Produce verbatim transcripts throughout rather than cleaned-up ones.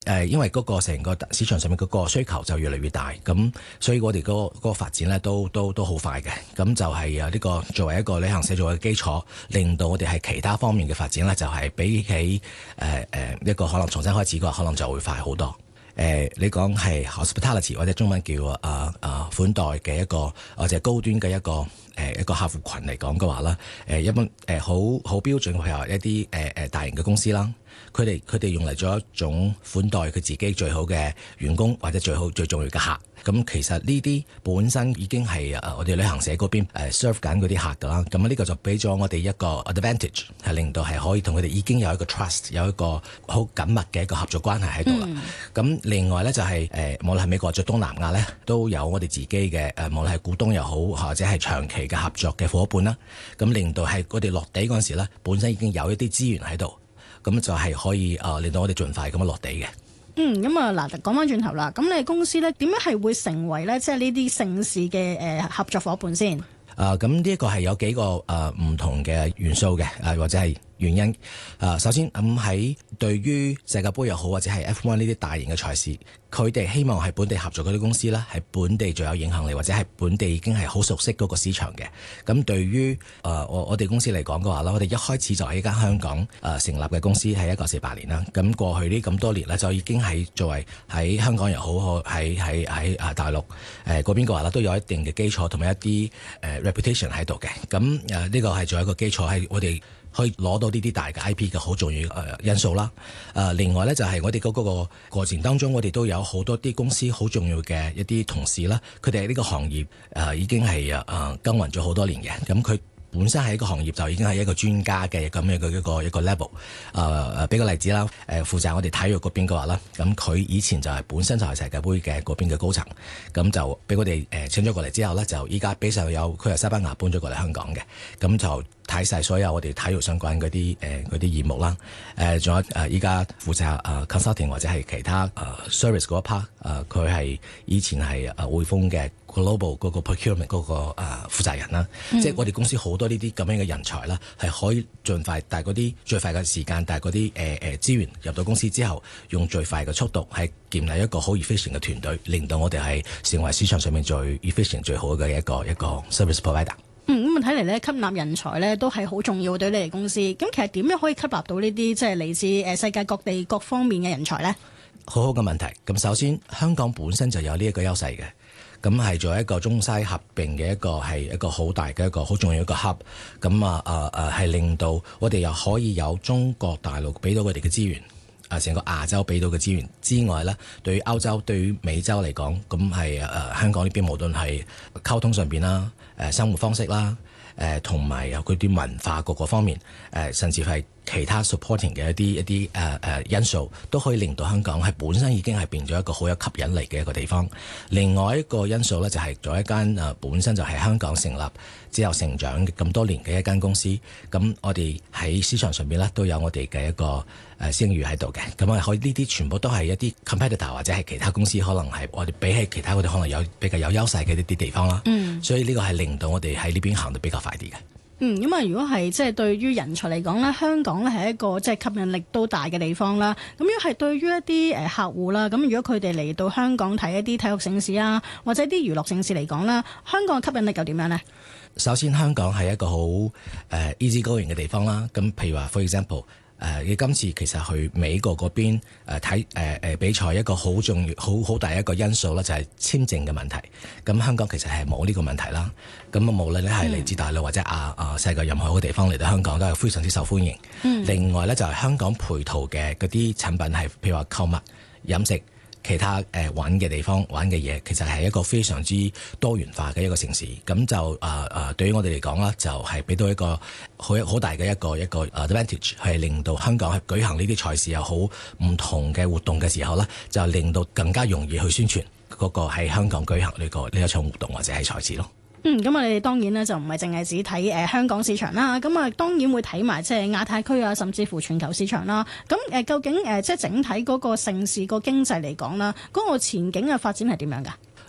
誒，因為嗰個成個市場上面嗰個需求就越嚟越大，咁所以我哋嗰個嗰個發展咧都都都好快嘅。咁就係啊呢個作為一個旅行社作為基礎，令到我哋係其他方面嘅發展咧，就係比起誒誒、呃、一個可能重新開始嘅話，可能就會快好多。誒、呃，你講係 hospitality 或者中文叫啊啊款待嘅一個或者高端嘅一個誒、呃、一個客戶群嚟講嘅話啦，誒、呃、一般誒好好標準，譬如話一啲誒誒大型嘅公司啦。佢哋佢哋用嚟做一種款待佢自己最好嘅員工或者最好最重要嘅客，咁其實呢啲本身已經係誒我哋旅行社嗰邊誒 serve 緊嗰啲客噶啦，咁呢個就俾咗我哋一個 advantage， 係令到係可以同佢哋已經有一個 trust， 有一個好緊密嘅一個合作關係喺度啦。咁、嗯、另外咧就係、是、誒無論係美國或者東南亞咧，都有我哋自己嘅誒無論係股東又好或者係長期嘅合作嘅夥伴啦，咁令到係我哋落地嗰陣時咧，本身已經有一啲資源喺度。咁就係可以誒、呃、令到我哋盡快咁樣落地嘅。 嗯，咁啊嗱，講翻轉頭啦，咁你公司咧點樣係會成為咧即係呢啲盛事嘅誒合作伙伴先？ 誒咁呢一個係有幾個誒唔、呃、同嘅元素嘅，誒、呃、或者係原因。誒、呃、首先咁喺、嗯、對於世界盃又好或者係 F 一 呢啲大型嘅賽事，佢哋希望係本地合作嗰啲公司咧，係本地最有影響力或者係本地已經係好熟悉嗰個市場嘅。咁對於誒、呃、我我哋公司嚟講嘅話啦，我哋一開始就係一間香港誒、呃、成立嘅公司，係一九四八年啦。咁過去呢咁多年咧，就已經係作為喺香港又好，喺喺喺啊大陸誒嗰邊嘅話啦，都有一定嘅基礎同埋一啲誒、呃、reputation 喺度嘅。咁誒呢個係做一個基礎，係我哋可以攞到呢啲大嘅 I P 嘅好重要誒因素啦。誒、呃、另外咧就係、是、我哋嗰個過程當中，我哋都有好多啲公司好重要嘅一啲同事啦，佢哋喺呢個行業誒、呃、已經係誒誒耕耘咗好多年嘅，咁佢本身喺一個行業就已經係一個專家嘅咁樣嘅一個一個 level。誒、呃、誒，俾個例子啦，誒、呃、負責我哋體育嗰邊嘅話啦，咁佢以前就係本身就係世界盃嘅嗰邊嘅高層，咁就俾我哋誒請咗過嚟之後咧，就依家比上有佢由西班牙搬咗過嚟香港嘅，咁就睇晒所有我哋體育相關嗰啲誒嗰啲業務啦，誒、呃、仲有誒依家負責誒、呃、consulting 或者係其他誒、呃、service 嗰一 part，誒佢係以前係誒匯豐嘅 global 嗰個 procurement 嗰、那個誒、呃、負責人啦，嗯、即係我哋公司好多呢啲咁樣嘅人才啦，係可以盡快，但係嗰啲最快嘅時間，但係嗰啲誒誒資源入到公司之後，用最快嘅速度係建立一個好 efficient 嘅團隊，令到我哋係成為市場上面最 efficient 最好嘅一個一個 service provider。 嗯，咁啊睇嚟咧，吸納人才咧都係好重要對你哋公司。咁其實點樣可以吸納到呢啲即係嚟自誒世界各地各方面嘅人才咧？ 好好嘅問題。咁首先，香港本身就有呢一個優勢嘅，咁係做一個中西合併嘅一個係一個好大嘅一個好重要一個 hub。咁啊啊啊，係令到我哋又可以有中國大陸俾到佢哋嘅資源，啊成個亞洲俾到嘅資源之外咧，對於歐洲、對於美洲嚟講，咁係誒香港呢邊無論係溝通上邊啦。誒生活方式啦，誒同埋有佢啲文化各個方面，誒、呃、甚至係其他 supporting 嘅一啲一啲誒誒因素，都可以令到香港係本身已經係變咗一個好有吸引力嘅一個地方。另外一個因素咧，就係、是、做一間誒、呃、本身就係香港成立之後成長咁多年嘅一間公司。咁我哋喺市場上邊咧都有我哋嘅一個誒聲譽喺度嘅。咁啊，可以呢啲全部都係一啲 competitor 或者係其他公司可能係我哋比起其他我哋可能有比較有優勢嘅呢啲地方啦。嗯，所以呢個係令到我哋喺呢邊行得比較快啲嘅。 嗯，咁啊，如果係即係對於人才嚟講咧，香港咧係一個即係吸引力都大嘅地方啦。咁如果係對於一啲誒客戶啦，咁如果佢哋嚟到香港睇一啲體育盛事啊，或者啲娛樂盛事嚟講啦，香港嘅吸引力又點樣呢？ 首先，香港係一個好誒 easy going 嘅地方啦。咁譬如話 ，for example。誒，你、呃、今次其實去美國嗰邊誒睇誒誒比賽，一個好重要、好好大一個因素咧，就係簽證嘅問題。咁香港其實係冇呢個問題啦。咁啊，無論你係嚟自大陸或者亞啊世界任何一個地方嚟到香港，都係非常之受歡迎。嗯、另外咧，就係、是、香港配套嘅嗰啲產品係，譬如話購物、飲食。其他誒、呃、玩嘅地方玩嘅嘢，其實係一個非常之多元化嘅一個城市。咁就誒誒、呃，對於我哋嚟講啦，就係、是、俾到一個好好大嘅一個一個 advantage，係令到香港係舉行呢啲賽事又好唔同嘅活動嘅時候咧，就令到更加容易去宣傳嗰個喺香港舉行呢、這個呢一場活動或者係賽事咯。 嗯，咁我哋當然咧就唔係淨係只睇誒、呃、香港市場啦，咁啊當然會睇埋即係亞太區啊，甚至乎全球市場啦。咁誒、呃、究竟誒、呃、即係整體嗰個城市個經濟嚟講啦，嗰、那個前景嘅發展係點樣㗎？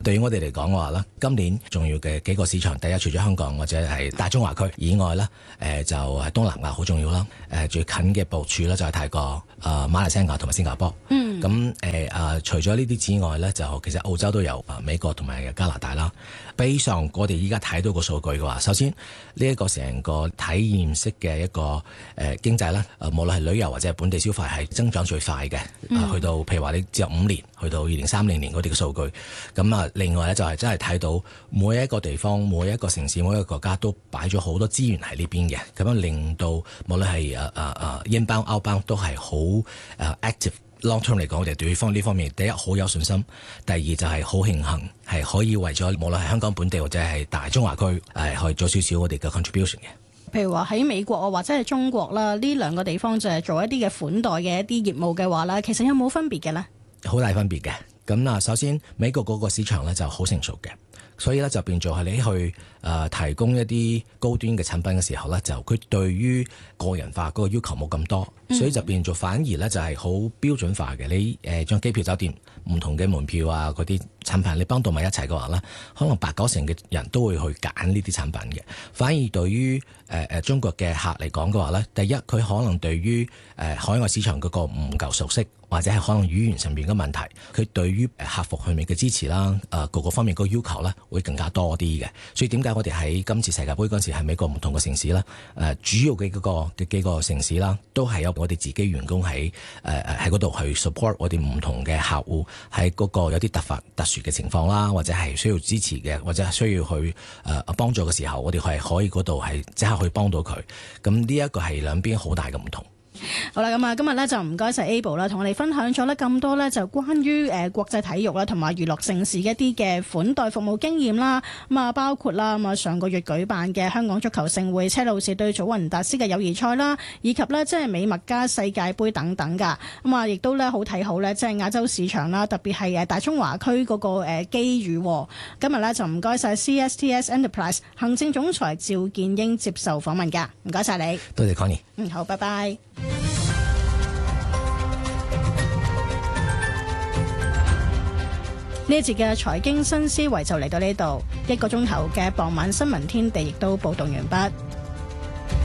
對於我哋嚟講嘅話咧，今年重要嘅幾個市場，第一除咗香港或者係大中華區以外咧，誒、呃、就係東南亞好重要啦。誒、呃、最近嘅部署咧就係泰國、誒、呃、馬來西亞同埋新加坡。嗯。咁誒誒，除咗呢啲之外咧，就其實澳洲都有，誒美國同埋加拿大啦。比上我哋依家睇到個數據嘅話，首先呢一、這個成個體驗式嘅一個誒、呃、經濟咧，誒、呃、無論係旅遊或者係本地消費係增長最快嘅。嗯呃。去到譬如話你只有五年，去到二零三零年嗰啲嘅數據。咁啊，另外咧就係真係睇到每一個地方、每一個城市、每一個國家都擺咗好多資源喺呢邊嘅，咁樣令到無論係誒誒誒 inbound、outbound 都係好誒 active。long term 嚟講，我哋對方呢方面第一好有信心，第二就係好慶幸係可以為咗無論係香港本地或者係大中華區誒去做少少我哋嘅 contribution 嘅。 譬如話喺美國啊，或者係中國啦，呢兩個地方就係做一啲嘅款待嘅一啲業務嘅話咧，其實有冇分別嘅咧？好大分別嘅。咁啊，首先美國嗰個市場咧就好成熟嘅，所以咧就變做係你去誒、呃、提供一啲高端嘅產品嘅時候咧，就佢對於個人化嗰個要求冇咁多，所以就變做反而咧就係好標準化嘅。你誒將機票、酒店唔同嘅門票啊嗰啲產品，你幫到埋一齊嘅話咧，可能八九成嘅人都會去揀呢啲產品嘅。反而對於誒誒、呃、中國嘅客嚟講嘅話咧，第一佢可能對於誒、呃、海外市場嗰個唔夠熟悉，或者係可能語言上邊嘅問題，佢對於客服方面嘅支持啦，誒、呃、各個方面個要求咧會更加多啲嘅。所以點解我哋喺今次世界盃嗰陣時係美國唔同嘅城市啦，誒、呃、主要嘅嗰個嘅幾個城市啦，都係有我哋自己員工喺誒誒喺嗰度去 support 我哋唔同嘅客戶喺嗰個有啲突發特殊嘅情況啦，或者係需要支持嘅，或者係需要去誒、呃、幫助嘅時候，我哋係可以嗰度係即刻去幫到佢。咁呢一個係兩邊好大嘅唔同。 好啦，咁啊，今日咧就唔該晒 Abel 啦，同我哋分享咗咧咁多咧，就關於誒國際體育啦，同埋娛樂盛事嘅一啲嘅款待服務經驗啦。咁啊，包括啦，咁啊上個月舉辦嘅香港足球盛會車路士對祖雲達斯嘅友誼賽啦，以及咧即係美墨加世界盃等等噶。咁啊，亦都咧好睇好咧，即係亞洲市場啦，特別係誒大中華區嗰個誒機遇。今日咧就唔該晒 C S T S Enterprise 行政總裁趙建英接受訪問噶，唔該晒你。 多謝 Connie。 嗯，好，拜拜。呢一節嘅財經新思維就嚟到呢度，一個鐘頭嘅傍晚新聞天地亦都報道完畢。